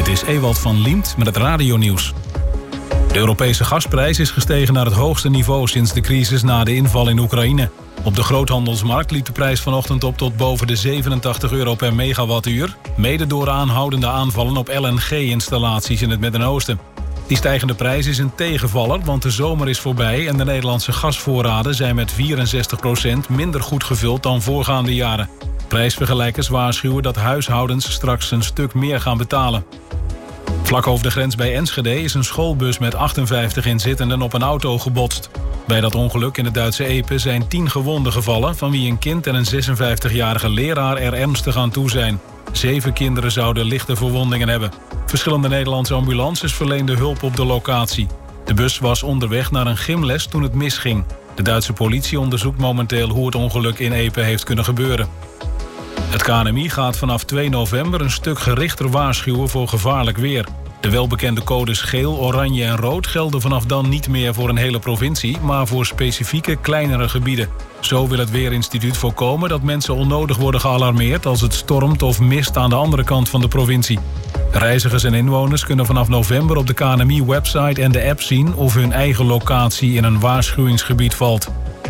Dit is Ewald van Liemt met het radionieuws. De Europese gasprijs is gestegen naar het hoogste niveau sinds de crisis na de inval in Oekraïne. Op de groothandelsmarkt liep de prijs vanochtend op tot boven de €87 per megawattuur, mede door aanhoudende aanvallen op LNG-installaties in het Midden-Oosten. Die stijgende prijs is een tegenvaller, want de zomer is voorbij en de Nederlandse gasvoorraden zijn met 64% minder goed gevuld dan voorgaande jaren. Prijsvergelijkers waarschuwen dat huishoudens straks een stuk meer gaan betalen. Vlak over de grens bij Enschede is een schoolbus met 58 inzittenden op een auto gebotst. Bij dat ongeluk in het Duitse Epe zijn 10 gewonden gevallen, van wie een kind en een 56-jarige leraar er ernstig aan toe zijn. 7 kinderen zouden lichte verwondingen hebben. Verschillende Nederlandse ambulances verleenden hulp op de locatie. De bus was onderweg naar een gymles toen het misging. De Duitse politie onderzoekt momenteel hoe het ongeluk in Epe heeft kunnen gebeuren. Het KNMI gaat vanaf 2 november een stuk gerichter waarschuwen voor gevaarlijk weer. De welbekende codes geel, oranje en rood gelden vanaf dan niet meer voor een hele provincie, maar voor specifieke kleinere gebieden. Zo wil het Weerinstituut voorkomen dat mensen onnodig worden gealarmeerd als het stormt of mist aan de andere kant van de provincie. Reizigers en inwoners kunnen vanaf november op de KNMI-website en de app zien of hun eigen locatie in een waarschuwingsgebied valt.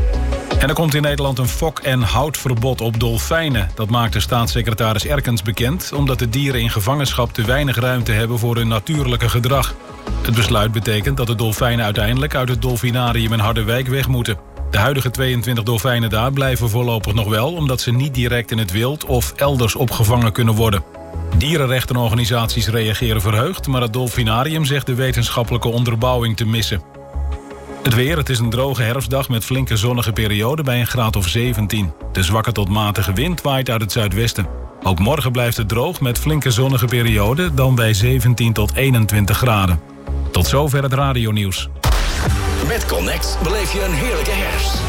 En er komt in Nederland een fok- en houtverbod op dolfijnen. Dat maakte staatssecretaris Erkens bekend, omdat de dieren in gevangenschap te weinig ruimte hebben voor hun natuurlijke gedrag. Het besluit betekent dat de dolfijnen uiteindelijk uit het dolfinarium in Harderwijk weg moeten. De huidige 22 dolfijnen daar blijven voorlopig nog wel, omdat ze niet direct in het wild of elders opgevangen kunnen worden. Dierenrechtenorganisaties reageren verheugd, maar het dolfinarium zegt de wetenschappelijke onderbouwing te missen. Het weer, het is een droge herfstdag met flinke zonnige perioden bij een graad of 17. De zwakke tot matige wind waait uit het zuidwesten. Ook morgen blijft het droog met flinke zonnige perioden, dan bij 17 tot 21 graden. Tot zover het radionieuws. Met Connect beleef je een heerlijke herfst.